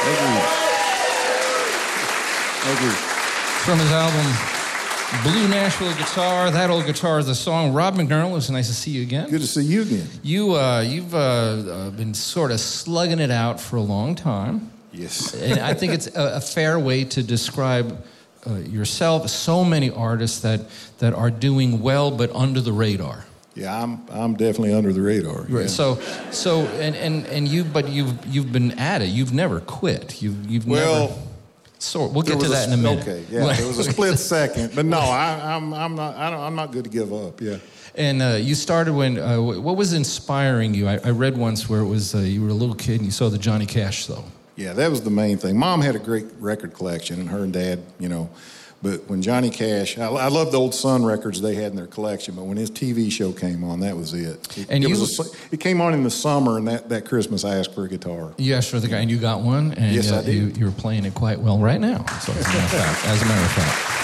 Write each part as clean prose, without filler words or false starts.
Thank you. From his album Blue Nashville Guitar, That Old Guitar is the song. Rob McNernal, it's nice to see you again. Good to see you again. You've been sort of slugging it out for a long time. Yes. And I think it's a fair way to describe yourself. So many artists that are doing well but under the radar. Yeah, I'm definitely under the radar. Right. Yeah. So you've been at it. You've never quit. You've well. Never. So we'll get to that in a minute. Okay, yeah, there was a split second, but no, I'm not good to give up. Yeah. And you started when? What was inspiring you? I read once where it was you were a little kid and you saw the Johnny Cash show. Yeah, that was the main thing. Mom had a great record collection, and her and Dad, But when Johnny Cash, I love the old Sun records they had in their collection, but when his TV show came on, that was it. It came on in the summer, and that Christmas I asked for a guitar. You asked for the guy, and you got one? And yes, I did. You're playing it quite well right now, so as a matter of fact.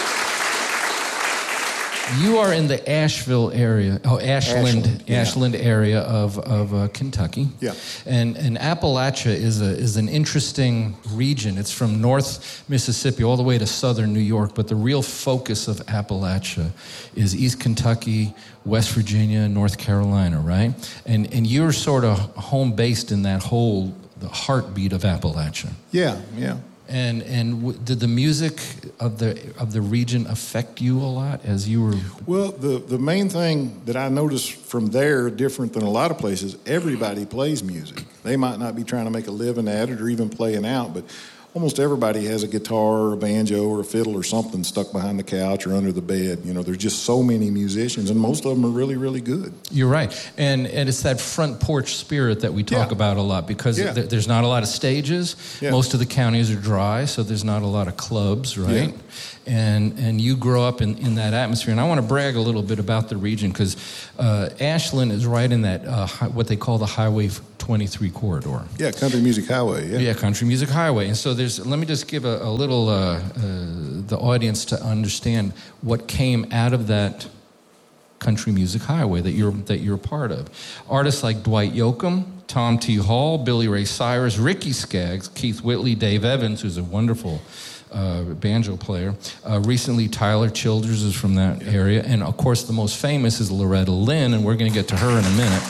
You are in the Ashland area of Kentucky. Yeah. And Appalachia is an interesting region. It's from North Mississippi all the way to southern New York, but the real focus of Appalachia is East Kentucky, West Virginia, North Carolina, right? And you're sort of home based in that the heartbeat of Appalachia. Yeah. And did the music of the region affect you a lot as you were? Well, the main thing that I noticed from there, different than a lot of places, everybody plays music. They might not be trying to make a living at it or even playing out, but almost everybody has a guitar or a banjo or a fiddle or something stuck behind the couch or under the bed. There's just so many musicians, and most of them are really, really good. You're right. And it's that front porch spirit that we talk about a lot because there's not a lot of stages. Yeah. Most of the counties are dry, so there's not a lot of clubs, right? Yeah. And you grow up in that atmosphere. And I want to brag a little bit about the region because Ashland is right in that, what they call the Highway 23 corridor. Yeah, Country Music Highway. Yeah, Country Music Highway. And so let me just give a little, the audience to understand what came out of that Country Music Highway that you're a part of. Artists like Dwight Yoakam, Tom T. Hall, Billy Ray Cyrus, Ricky Skaggs, Keith Whitley, Dave Evans, who's a wonderful banjo player. Recently, Tyler Childers is from that area. And, of course, the most famous is Loretta Lynn, and we're going to get to her in a minute.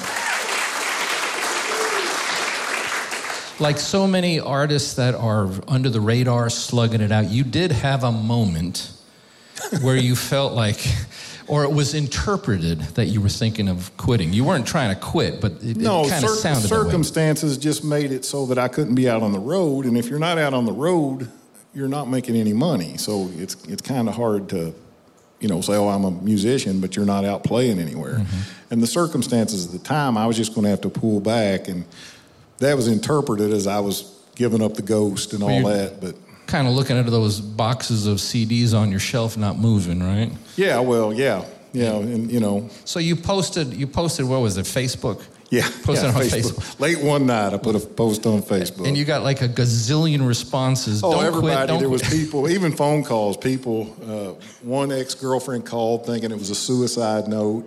Like so many artists that are under the radar, slugging it out, you did have a moment where you felt like, or it was interpreted that you were thinking of quitting. You weren't trying to quit, but it kind of sounded that way. Circumstances just made it so that I couldn't be out on the road, and if you're not out on the road, you're not making any money. So it's kind of hard to, say, oh, I'm a musician, but you're not out playing anywhere. Mm-hmm. And the circumstances at the time, I was just going to have to pull back, and that was interpreted as I was giving up the ghost and all that, but kind of looking at those boxes of CDs on your shelf not moving, right? Yeah, well, yeah, and So you posted what was it, Facebook? Yeah, posted on Facebook. Late one night, I put a post on Facebook, and you got like a gazillion responses. Oh, don't everybody! Quit, don't there quit. was people, even phone calls. People, one ex-girlfriend called thinking it was a suicide note,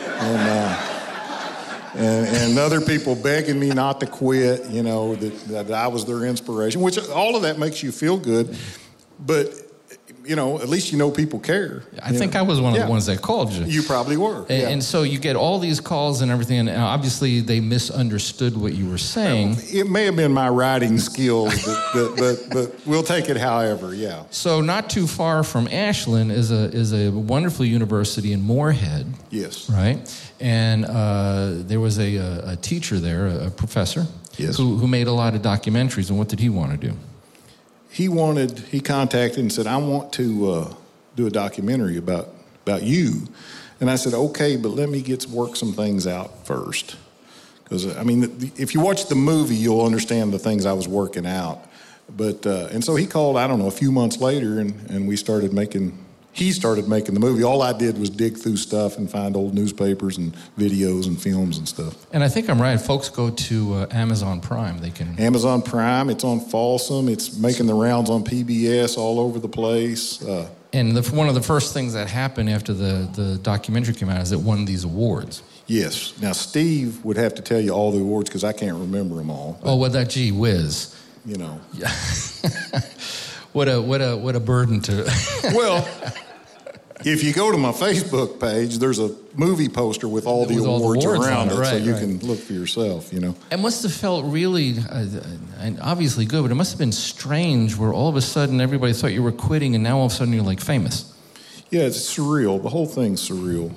and other people begging me not to quit, that I was their inspiration, which all of that makes you feel good. But, at least people care. I think I was one of the ones that called you. You probably were. And so you get all these calls and everything, and obviously they misunderstood what you were saying. It may have been my writing skills, but we'll take it however, yeah. So not too far from Ashland is a wonderful university in Moorhead. Yes. Right? And there was a teacher there, a professor, yes, who made a lot of documentaries. And what did he want to do? He contacted and said, I want to do a documentary about you. And I said, okay, but let me work some things out first. Because, if you watch the movie, you'll understand the things I was working out. But, and so he called, I don't know, a few months later, and he started making the movie. All I did was dig through stuff and find old newspapers and videos and films and stuff. And I think I'm right. Folks go to Amazon Prime. They can... Amazon Prime. It's on Folsom. It's making the rounds on PBS all over the place. And one of the first things that happened after the documentary came out is it won these awards. Yes. Now, Steve would have to tell you all the awards because I can't remember them all. Oh, well, that gee whiz. you know. Yeah. What a burden to. Well, if you go to my Facebook page, there's a movie poster with all the awards around it, right, so you right. can look for yourself, you know. It must have felt really, and obviously good, but it must have been strange where all of a sudden everybody thought you were quitting, and now all of a sudden you're like famous. Yeah, it's surreal. The whole thing's surreal.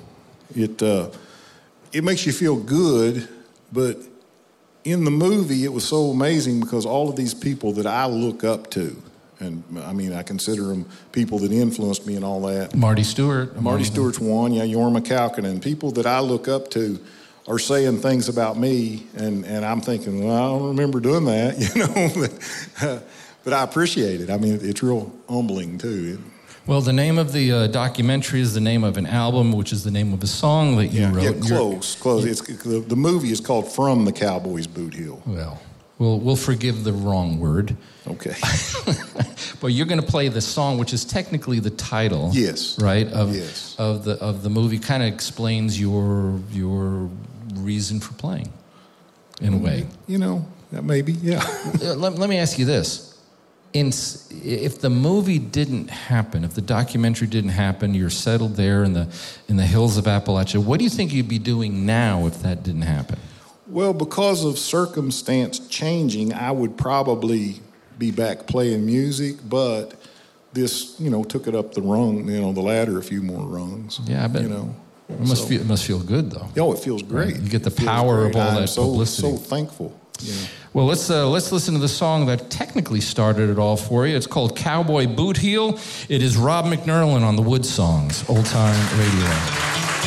It makes you feel good, but in the movie it was so amazing because all of these people that I look up to, and I mean I consider them people that influenced me and all that. Marty Stewart. Marty Stewart's one, yeah, Jorma Kaukonen. People that I look up to are saying things about me, and I'm thinking, well, I don't remember doing that, you know. But I appreciate it. I mean, it's real humbling too. Well, the name of the documentary is the name of an album, which is the name of a song that you wrote. Yeah, close. The movie is called From the Cowboys Boot Heel. Well, we'll forgive the wrong word. Okay. But you're going to play the song, which is technically the title. Yes. Right? Yes. Of the movie. Kind of explains your reason for playing, in a way. You know, maybe, yeah. Let me ask you this. If the movie didn't happen, if the documentary didn't happen, you're settled there in the hills of Appalachia, what do you think you'd be doing now if that didn't happen? Well, because of circumstance changing, I would probably be back playing music, but this, you know, took it up the ladder a few more rungs. Yeah, I bet. You know, it must feel good, though. Oh, it feels great. You get the power of all that publicity. I'm so thankful. Yeah. Well, let's listen to the song that technically started it all for you. It's called Cowboy Boot Heel. It is Rob McNerlin on the Wood Songs, Old Time Radio.